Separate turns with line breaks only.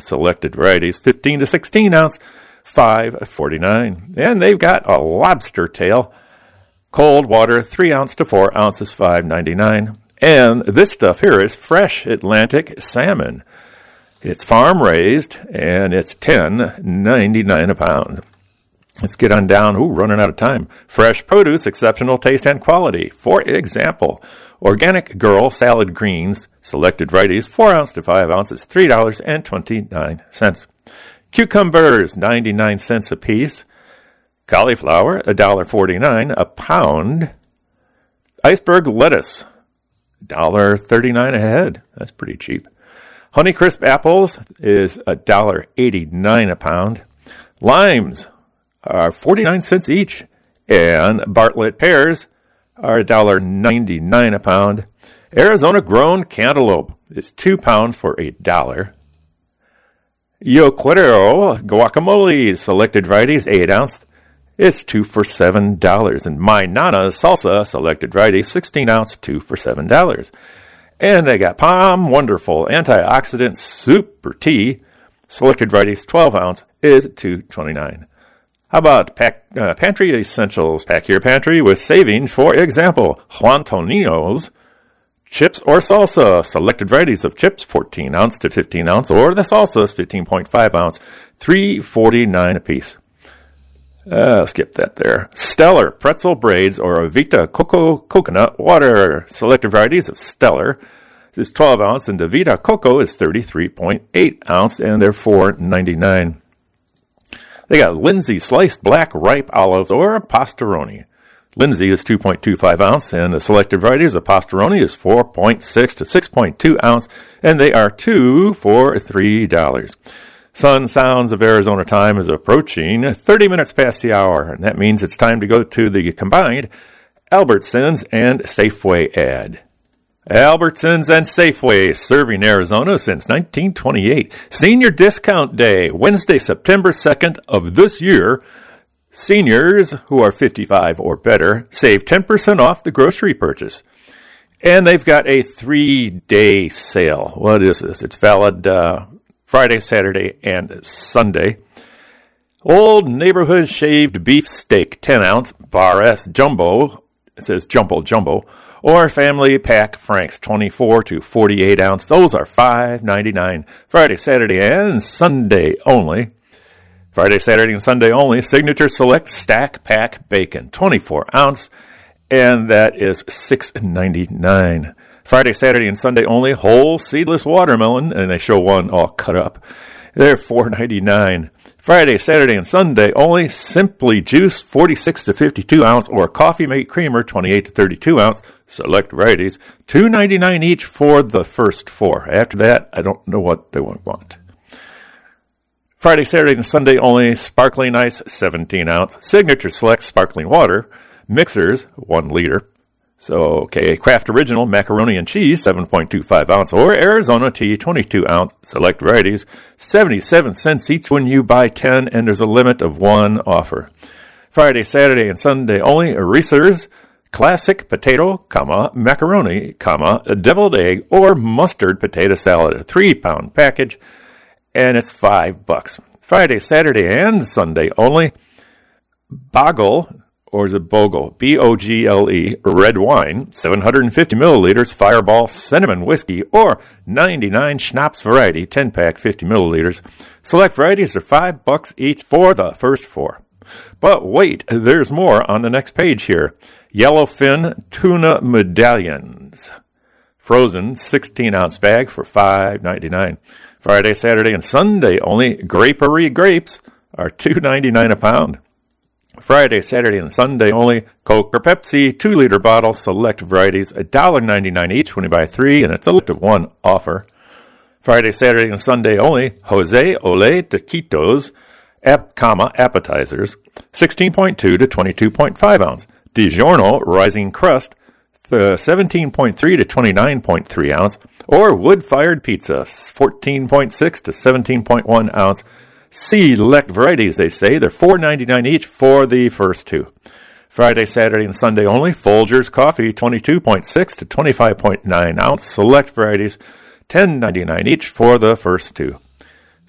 selected varieties, 15 to 16 ounce, $5.49. And they've got a lobster tail, cold water, 3 ounce to 4 ounces, $5.99. And this stuff here is fresh Atlantic salmon. It's farm raised, and it's $10.99 a pound. Let's get on down. Running out of time. Fresh produce, exceptional taste and quality. For example, Organic Girl salad greens, selected varieties, 4 ounce to 5 ounces, $3.29. Cucumbers, 99 cents a piece. Cauliflower, $1.49 a pound. Iceberg lettuce, $1.39 a head. That's pretty cheap. Honeycrisp apples is $1.89 a pound. Limes are 49 cents each. And Bartlett pears are $1.99 a pound. Arizona grown cantaloupe is 2 pounds for $1. Yo Quiero guacamole, selected varieties, 8 ounce. It's 2 for $7. And My Nana's salsa, selected varieties, 16 ounce, 2 for $7. And they got Palm Wonderful antioxidant super tea, selected varieties, 12 ounce, is $2.29. How about pantry essentials? Pack your pantry with savings. For example, Juan Tonino's chips or salsa, selected varieties of chips, 14 ounce to 15 ounce, or the salsas, 15.5 ounce, $3.49 a piece. Skip that there. Stellar pretzel braids or Vita Coco coconut water, selected varieties of Stellar. This is 12 ounce, and the Vita Coco is 33.8 ounce, and they're $4.99. They got Lindsay sliced black ripe olives or pastoroni. Lindsay is 2.25 ounce, and the selected varieties of pastoroni is 4.6 to 6.2 ounce, and they are 2 for $3. Sun Sounds of Arizona time is approaching 30 minutes past the hour, and that means it's time to go to the combined Albertsons and Safeway ad. Albertsons and Safeway, serving Arizona since 1928. Senior Discount Day, Wednesday, September 2nd of this year. Seniors who are 55 or better save 10% off the grocery purchase. And they've got a 3-day sale. What is this? It's valid Friday, Saturday, and Sunday. Old Neighborhood shaved beef steak, 10 ounce, Bar S Jumbo. It says Jumbo. Or family pack Frank's, 24 to 48 ounce. Those are $5.99. Friday, Saturday, and Sunday only. Friday, Saturday, and Sunday only. Signature Select Stack Pack Bacon, 24 ounce. And that is $6.99. Friday, Saturday, and Sunday only. Whole seedless watermelon. And they show one all cut up. They're $4.99. Friday, Saturday, and Sunday only. Simply Juice, 46 to 52 ounce, or Coffee Mate Creamer, 28 to 32 ounce. Select varieties, $2.99 each for the first 4. After that, I don't know what they want. Friday, Saturday, and Sunday only. Sparkling Ice, 17 ounce. Signature Select Sparkling Water. Mixers, 1 liter. So, Kraft Original Macaroni and Cheese, 7.25 ounce, or Arizona Tea, 22 ounce. Select varieties, 77 cents each when you buy 10, and there's a limit of 1 offer. Friday, Saturday, and Sunday only. Reese's Classic Potato, Macaroni, Deviled Egg, or Mustard Potato Salad, a 3-pound package, and it's $5. Friday, Saturday, and Sunday only. Bogle, or is it Bogle? Bogle, red wine, 750 milliliters, Fireball cinnamon whiskey, or 99 Schnapps variety, 10-pack, 50 milliliters. Select varieties are $5 each for the first 4. But wait, there's more on the next page here. Yellowfin tuna medallions. Frozen 16-ounce bag for $5.99. Friday, Saturday, and Sunday only. Grapery grapes are $2.99 a pound. Friday, Saturday, and Sunday only. Coke or Pepsi 2-liter bottle, select varieties, $1.99 each when you buy 3, and it's a limited 1 offer. Friday, Saturday, and Sunday only. Jose Ole Taquitos, appetizers, 16.2 to 22.5 ounce. DiGiorno Rising Crust, 17.3 to 29.3 ounce. Or wood-fired pizza, 14.6 to 17.1 ounce. Select varieties, they say. They're $4.99 each for the first 2. Friday, Saturday, and Sunday only. Folgers Coffee, 22.6 to 25.9 ounce. Select varieties, $10.99 each for the first 2.